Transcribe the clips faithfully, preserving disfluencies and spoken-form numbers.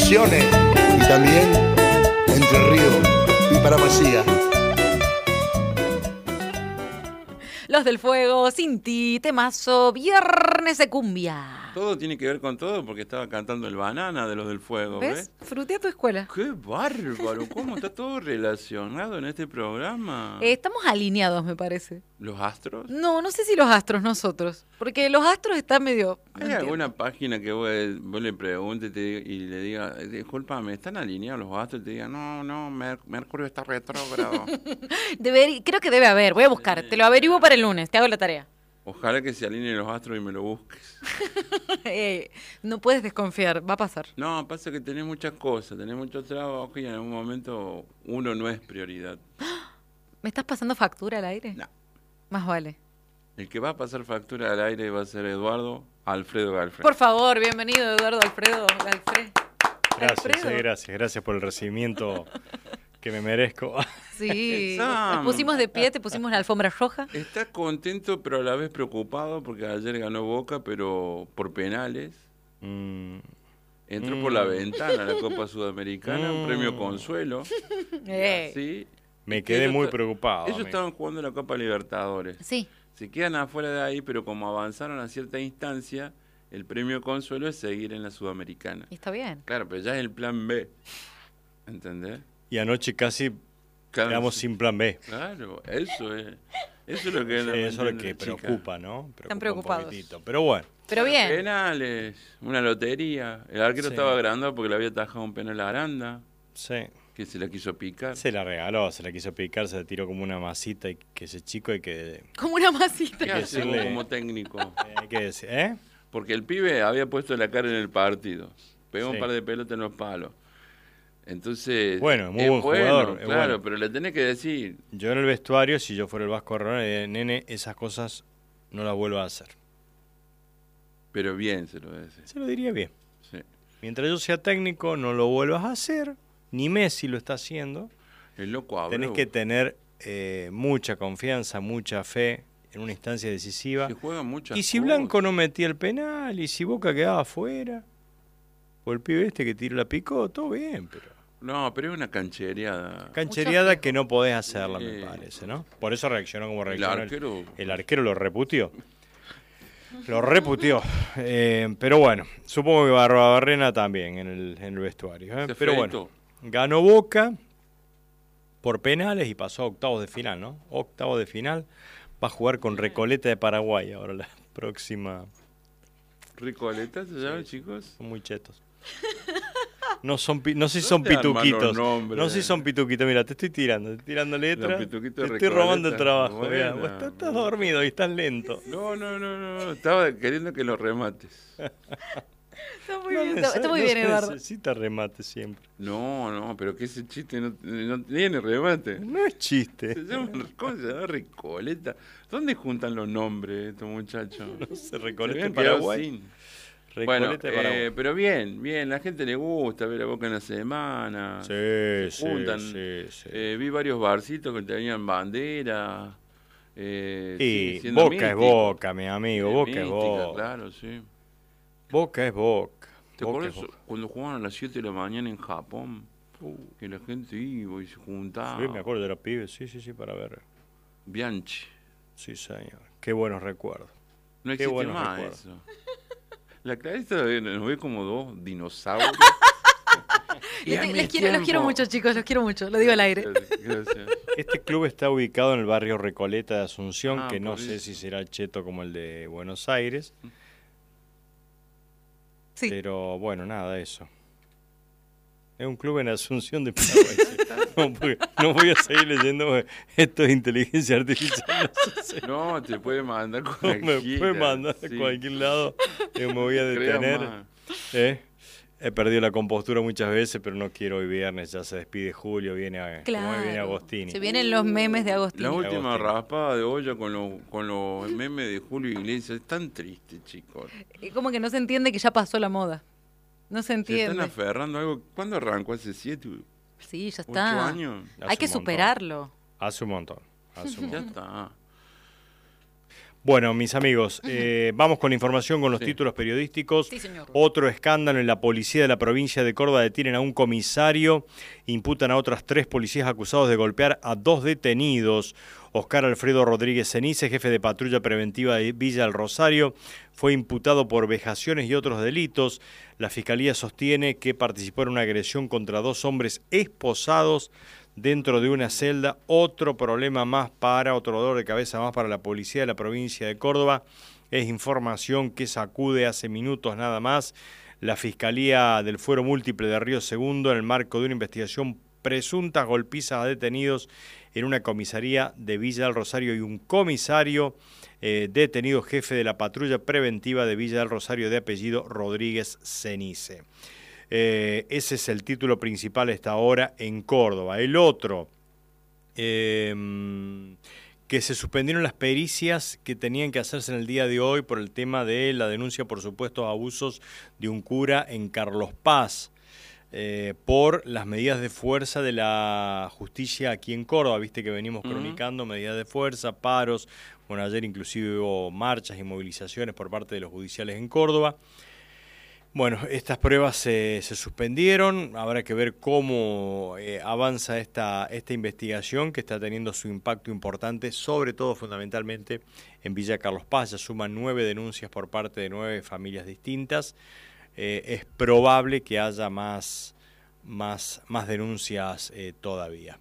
Misiones y también Entre Ríos y Paramasía. Los del Fuego, Sin Ti, temazo, Viernes de Cumbia. Todo tiene que ver con todo porque estaba cantando el Banana de Los del Fuego, ¿ves? ¿Ves? Fruté a tu escuela. ¡Qué bárbaro! ¿Cómo está todo relacionado en este programa? Eh, estamos alineados, me parece. ¿Los astros? No, no sé si los astros nosotros. Porque los astros están medio... no ¿Hay entiendo. alguna página que vos, vos le preguntes y, te- y le diga, discúlpame, ¿están alineados los astros? Y te diga, no, no, Mer- Mercurio está retrógrado. Deberí- creo que debe haber. Voy a buscar. Te lo averiguo para el lunes. Te hago la tarea. Ojalá que se alineen los astros y me lo busques. Eh, no puedes desconfiar. Va a pasar. No, pasa que tenés muchas cosas, tenés mucho trabajo y en algún momento uno no es prioridad. ¿Me estás pasando factura al aire? No. Más vale. El que va a pasar factura al aire va a ser Eduardo Alfredo Galfred. Por favor, bienvenido Eduardo Alfredo. Alfred. Gracias, Alfredo. eh, gracias, gracias por el recibimiento que me merezco. Sí. Sam. Nos pusimos de pie, te pusimos la alfombra roja. Está contento pero a la vez preocupado porque ayer ganó Boca pero por penales. Mm, Entró Mm. por la ventana a la Copa Sudamericana, un Mm. premio consuelo. Eh. Sí. me quedé Ellos muy ta- preocupado. Ellos amigo. estaban jugando la Copa Libertadores. Sí. Se quedan afuera de ahí, pero como avanzaron a cierta instancia, el premio consuelo es seguir en la Sudamericana. Y está bien. Claro, pero ya es el plan B. ¿Entendés? Y anoche casi Claro, quedamos sí. sin plan B. Claro, eso es. Eso es lo que Sí, no eso es lo entiende que la chica. preocupa, ¿no? Preocupa Están un preocupados. poquitito. Pero bueno, Pero bien. Penales, una lotería. El arquero Sí. estaba agrandado porque le había atajado un penal a Aranda, sí. que se la quiso picar. Se la regaló, se la quiso picar, se la tiró como una masita y que ese chico hay que, Como una masita. ¿Qué que hace vos decirle- como técnico? hay que decir, ¿eh? Porque el pibe había puesto la cara en el partido. Pegó Sí. un par de pelotas en los palos. Entonces. Bueno, muy es buen bueno, jugador, es Claro, bueno. pero le tenés que decir. Yo en el vestuario, si yo fuera el Vasco Arrona, le diría, nene, esas cosas no las vuelvas a hacer. Pero bien se lo decís. Se lo diría bien. Sí. Mientras yo sea técnico, no lo vuelvas a hacer. Ni Messi lo está haciendo. El loco Abreu. Tenés que tener eh, mucha confianza, mucha fe en una instancia decisiva. Se juegan muchas Y si cosas. Blanco no metía el penal, y si Boca quedaba afuera, o el pibe este que tiró la picó, todo bien, pero... No, pero es una canchereada. Canchereada que no podés hacerla, Sí. me parece, ¿no? Por eso reaccionó como El reaccionó. arquero. El arquero lo reputió. Lo reputió. Eh, pero bueno, supongo que Barbarena también en el, en el vestuario. ¿eh? Se Pero afeitó. bueno, ganó Boca por penales y pasó a octavos de final, ¿no? Octavos de final. Va a jugar con Recoleta de Paraguay ahora la próxima. Ricoleta se llama, chicos. Son muy chetos. No son pi- no sé si son ¿Dónde arman los pituquitos. nombres? No sé si son pituquitos. Mira, te estoy tirando, te estoy tirando letras. Te pituquitos de estoy robando el Recoleta. trabajo. mirá. Buena. Vos estás, estás dormido y estás lento. No, no, no, no. Estaba queriendo que lo remates. Está muy No bien, nece- está, está muy no bien, se Eduardo. necesita remate siempre. No, no, pero que ese chiste no, no tiene remate. No es chiste. Se llama, ¿cómo se llama? Recoleta. ¿Dónde juntan los nombres estos muchachos? No se Se Recoleta de habían quedado Paraguay. sin. Recoleta Bueno, de Paraguay. eh, pero bien, bien, la gente le gusta ver a Boca en la semana. Sí, sí, juntan. sí, sí. Eh, vi varios barcitos que tenían bandera. Eh, Y sigue siendo Boca es místico. Boca, mi amigo. Eh, Boca es mística, Boca. Claro, sí. Boca es Boca. ¿Te Boca acuerdas es Boca. cuando jugaban a las siete de la mañana en Japón? Que la gente iba y se juntaba. Sí, me acuerdo de los pibes. Sí, sí, sí, para ver. Bianchi. Sí, señor. Qué buenos recuerdos. No Qué existe buenos más recuerdos. eso. La Clarisa nos ve como dos dinosaurios. Y a Les, mi les quiero, los quiero tiempo- mucho, chicos, los quiero mucho. Lo digo al aire. Gracias, gracias. Este club está ubicado en el barrio Recoleta de Asunción, Ah, que no por sé eso. si será cheto como el de Buenos Aires. Sí. Pero bueno, nada, eso. Es un club en Asunción de Paraguay. sí. No, porque no voy a seguir leyendo porque esto es inteligencia artificial. No, sé, No, te puede mandar no cualquiera. me puede mandar a sí. cualquier lado. Yo me voy a Crea detener. más. ¿eh? He perdido la compostura muchas veces, pero no quiero hoy viernes. Ya se despide Julio, viene, a, como viene Claro. Agostini. Se vienen los memes de Agostini. La última Agostini. raspada de olla con los, con los memes de Julio Iglesias es tan triste, chicos. Es como que no se entiende que ya pasó la moda. No se Se entiende. están aferrando a algo. ¿Cuándo arrancó? ¿Hace siete, Sí, ya ocho está. años? Hace Hay que un montón. superarlo. Hace un montón. Hace un Ya montón. está. Bueno, mis amigos, eh, vamos con la información, con los Sí. títulos periodísticos. Sí, señor. Otro escándalo en la policía de la provincia de Córdoba. Detienen a un comisario, imputan a otras tres policías acusados de golpear a dos detenidos. Oscar Alfredo Rodríguez Cenice, jefe de patrulla preventiva de Villa del Rosario, fue imputado por vejaciones y otros delitos. La Fiscalía sostiene que participó en una agresión contra dos hombres esposados dentro de una celda. Otro problema más para, otro dolor de cabeza más para la policía de la provincia de Córdoba. Es información que sacude hace minutos nada más la Fiscalía del Fuero Múltiple de Río Segundo en el marco de una investigación presuntas golpizas a detenidos en una comisaría de Villa del Rosario y un comisario eh, detenido jefe de la patrulla preventiva de Villa del Rosario de apellido Rodríguez Cenice. Eh, ese es el título principal a esta hora en Córdoba. El otro, eh, que se suspendieron las pericias que tenían que hacerse en el día de hoy por el tema de la denuncia por supuestos abusos de un cura en Carlos Paz, eh, por las medidas de fuerza de la justicia aquí en Córdoba. Viste que venimos Uh-huh. cronicando medidas de fuerza, paros. Bueno, ayer inclusive hubo marchas y movilizaciones por parte de los judiciales en Córdoba. Bueno, estas pruebas se, se suspendieron, habrá que ver cómo eh, avanza esta, esta investigación que está teniendo su impacto importante, sobre todo fundamentalmente en Villa Carlos Paz. Ya suman nueve denuncias por parte de nueve familias distintas. Eh, es probable que haya más, más, más denuncias eh, todavía.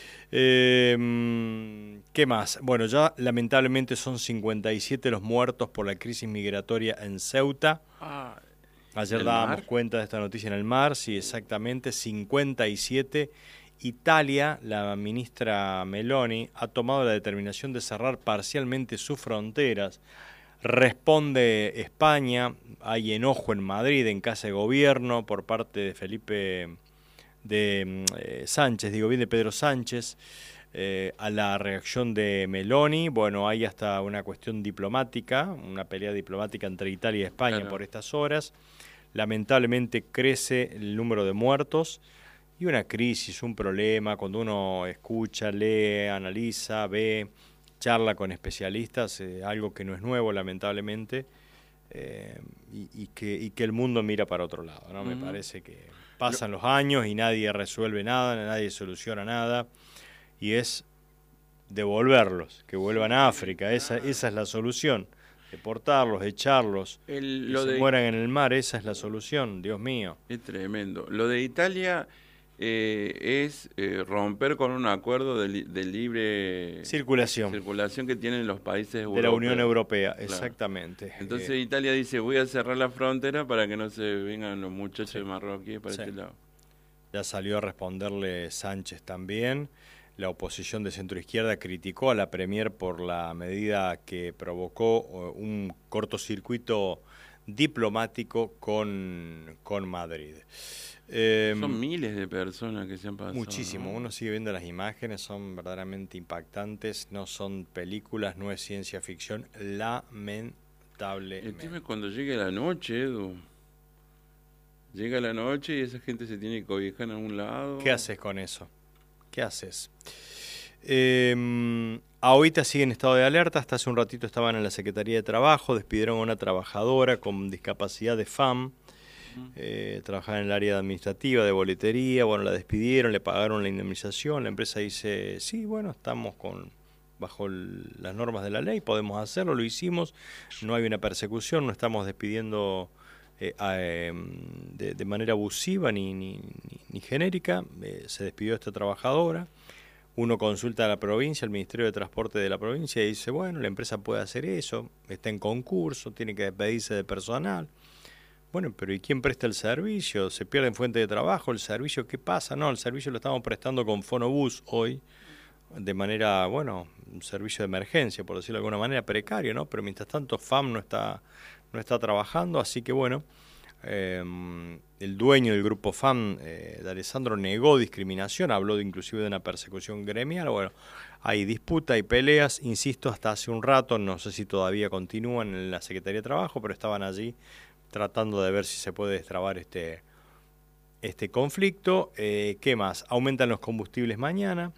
Eh, ¿Qué más? Bueno, ya lamentablemente son cincuenta y siete los muertos por la crisis migratoria en Ceuta. Ah, Ayer ¿el dábamos mar? cuenta de esta noticia en el mar, sí, exactamente, cincuenta y siete. Italia, la ministra Meloni, ha tomado la determinación de cerrar parcialmente sus fronteras. Responde España, hay enojo en Madrid, en Casa de Gobierno, por parte de Felipe de eh, Sánchez, digo bien, de Pedro Sánchez, eh, a la reacción de Meloni. Bueno, hay hasta una cuestión diplomática, una pelea diplomática entre Italia y España Claro. por estas horas. Lamentablemente crece el número de muertos y una crisis, un problema, cuando uno escucha, lee, analiza, ve, charla con especialistas, eh, algo que no es nuevo lamentablemente, eh, y, y, que, y que el mundo mira para otro lado, ¿no? Me Ujú. parece que pasan los años y nadie resuelve nada, nadie soluciona nada, y es devolverlos, que vuelvan a África, esa, esa es la solución. Deportarlos, echarlos, El- que lo se de- mueran en el mar, esa es la solución, Dios mío. Es tremendo. Lo de Italia eh, es eh, romper con un acuerdo de, li- de libre Circulación circulación que tienen los países de la europeos. Unión Europea, Claro. exactamente. Entonces Eh, Italia dice, voy a cerrar la frontera para que no se vengan los muchachos Sí. marroquíes para Sí. este lado. ya salió a responderle Sánchez también. La oposición de centroizquierda criticó a la Premier por la medida que provocó eh, un cortocircuito diplomático con, con Madrid. Eh, Son miles de personas que se han pasado. Muchísimo, ¿no? uno sigue viendo las imágenes, son verdaderamente impactantes, no son películas, no es ciencia ficción, El lamentablemente. tema es cuando llegue la noche, Edu. Llega la noche y esa gente se tiene que cobijar en algún lado. ¿Qué haces con eso? ¿Qué haces? Eh, ahorita sigue en estado de alerta, hasta hace un ratito estaban en la Secretaría de Trabajo, despidieron a una trabajadora con discapacidad de F A M, eh, trabajaba en el área administrativa, de boletería, bueno, la despidieron, le pagaron la indemnización, la empresa dice, sí, bueno, estamos con bajo el, las normas de la ley, podemos hacerlo, lo hicimos, no hay una persecución, no estamos despidiendo eh, a, eh, de, de manera abusiva ni, ni, ni, ni genérica, eh, se despidió a esta trabajadora. Uno consulta a la provincia, el Ministerio de Transporte de la provincia, y dice, bueno, la empresa puede hacer eso, está en concurso, tiene que despedirse de personal. Bueno, pero ¿y quién presta el servicio? ¿Se pierden fuentes de trabajo? ¿El servicio qué pasa? No, el servicio lo estamos prestando con Fonobús hoy, de manera, bueno, un servicio de emergencia, por decirlo de alguna manera, precario, ¿no? Pero mientras tanto F A M no está, no está trabajando, así que bueno, eh, el dueño del grupo F A M, eh, de Alessandro, negó discriminación, habló de, inclusive de una persecución gremial. Bueno, hay disputa, hay peleas, insisto, hasta hace un rato, no sé si todavía continúan en la Secretaría de Trabajo, pero estaban allí tratando de ver si se puede destrabar este, este conflicto. Eh, ¿Qué más? Aumentan los combustibles mañana.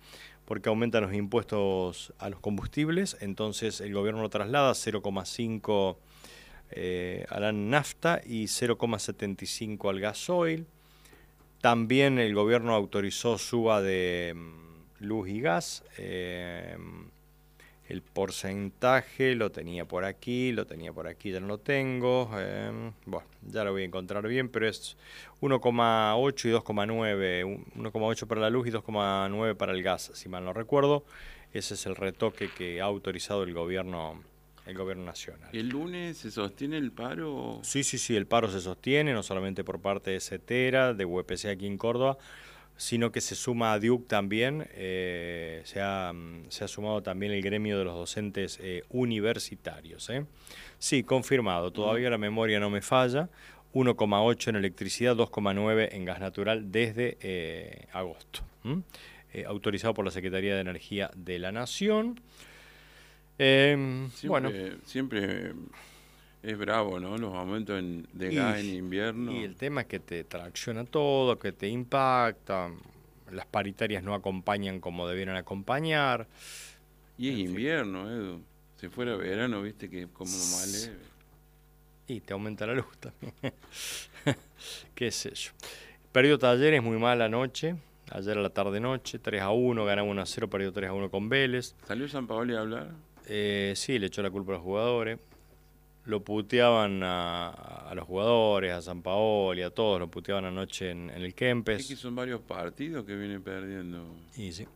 porque aumentan los impuestos a los combustibles, entonces el gobierno lo traslada cero coma cinco eh, a la nafta y cero coma setenta y cinco al gasoil. También el gobierno autorizó suba de mm, luz y gas. Eh, el porcentaje lo tenía por aquí, lo tenía por aquí, ya no lo tengo. Eh, bueno, ya lo voy a encontrar bien, pero es uno coma ocho y dos coma nueve. uno coma ocho para la luz y dos coma nueve para el gas, si mal no recuerdo. Ese es el retoque que ha autorizado el gobierno, el gobierno nacional. ¿El lunes se sostiene el paro? Sí, sí, sí, el paro se sostiene, no solamente por parte de CETERA, de U E P C aquí en Córdoba, sino que se suma a D U C también, eh, se, ha, se ha sumado también el gremio de los docentes eh, universitarios. ¿eh? Sí, confirmado, todavía la memoria no me falla, uno coma ocho en electricidad, dos coma nueve en gas natural desde eh, agosto, eh, autorizado por la Secretaría de Energía de la Nación. Eh, Siempre, bueno, siempre es bravo, ¿no? Los aumentos en, de y, gas en invierno. Y el tema es que te tracciona todo, que te impacta, las paritarias no acompañan como debieran acompañar. Y es en invierno, Edu. Si fuera verano, viste que es como más leve. Y te aumenta la luz también. Qué sé yo. Perdió Talleres muy mal anoche. Ayer a la tarde-noche, tres a uno, ganamos uno a cero, perdió tres a uno con Vélez. ¿Salió Sampaoli a hablar? Eh, sí, le echó la culpa a los jugadores. Lo puteaban a, a los jugadores, a Sampaoli, a todos. Lo puteaban anoche en, en el Kempes. Es que son varios partidos que vienen perdiendo. Y sí.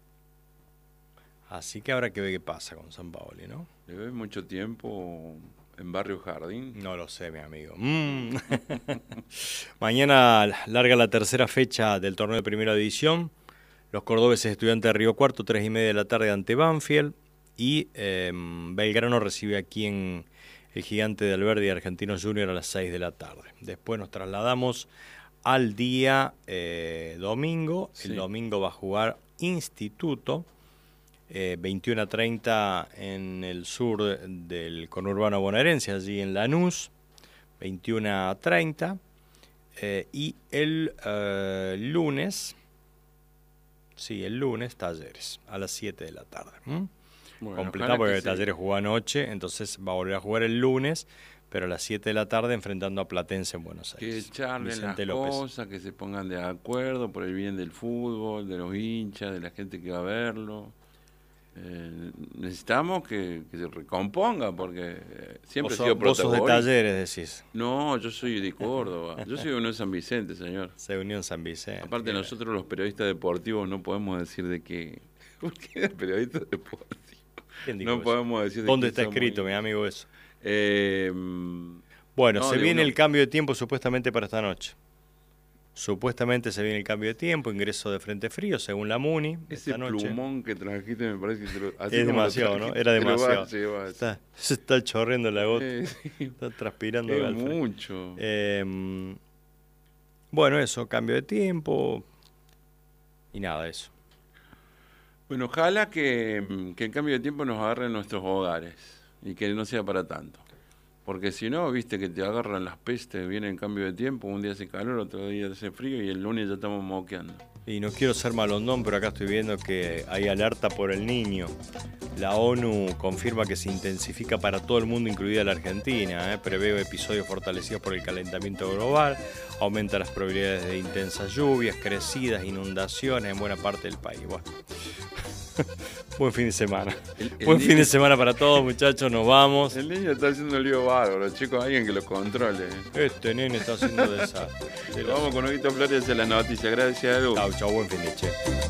Así que habrá que ver qué pasa con Sampaoli, ¿no? ¿Le ves mucho tiempo en Barrio Jardín? No lo sé, mi amigo. Mm. Mañana larga la tercera fecha del torneo de Primera División. Los cordobeses Estudiantes de Río Cuarto, tres y media de la tarde ante Banfield. Y eh, Belgrano recibe aquí en el Gigante de Alberdi Argentinos Junior a las seis de la tarde. Después nos trasladamos al día eh, domingo. Sí. El domingo va a jugar Instituto. Eh, veintiuno a treinta en el sur del conurbano bonaerense, allí en Lanús, veintiuno a treinta, eh, y el eh, lunes, sí, el lunes, Talleres, a las siete de la tarde. ¿Mm? Bueno, completado porque Talleres jugó anoche, entonces va a volver a jugar el lunes, pero a las siete de la tarde enfrentando a Platense en Buenos Aires. Que charlen Vicente las López. cosas, que se pongan de acuerdo por el bien del fútbol, de los hinchas, de la gente que va a verlo. Eh, necesitamos que, que se recomponga porque eh, siempre he sido protagonista. Vos sos de Talleres, decís. No, yo soy de Córdoba. Yo soy de Unión San Vicente, señor. Se unió en San Vicente. Aparte, nosotros los periodistas deportivos no podemos decir de qué. ¿Por qué periodistas deportivos? No eso? podemos decir de ¿Dónde está escrito, muy... mi amigo, eso? Eh, bueno, no, se viene uno... el cambio de tiempo supuestamente para esta noche. Supuestamente se viene el cambio de tiempo, ingreso de frente frío, según la Muni. Ese esta noche. plumón que trajiste me parece que te lo, así es demasiado, trajiste, ¿no? Era demasiado. Vas, vas. Está, se está chorreando la gota. Eh, sí. Está transpirando. Es mucho. Eh, bueno, eso, cambio de tiempo. Y nada, eso. Bueno, ojalá que, que el cambio de tiempo nos agarre en nuestros hogares y que no sea para tanto. Porque si no, viste que te agarran las pestes, viene el cambio de tiempo, un día hace calor, otro día hace frío y el lunes ya estamos moqueando. Y no quiero ser malondón, pero acá estoy viendo que hay alerta por el Niño. La ONU confirma que se intensifica para todo el mundo, incluida la Argentina. ¿eh? Prevé episodios fortalecidos por el calentamiento global, aumenta las probabilidades de intensas lluvias, crecidas, inundaciones en buena parte del país. Bueno. Buen fin de semana. El, el Buen niño, fin de semana para todos, muchachos. Nos vamos. El niño está haciendo un lío bárbaro, chicos. Alguien que lo controle. Este nene está haciendo desastre. Vamos con Huguito Flores de las noticias. Gracias, Edu. Chau, chau. Buen fin de che.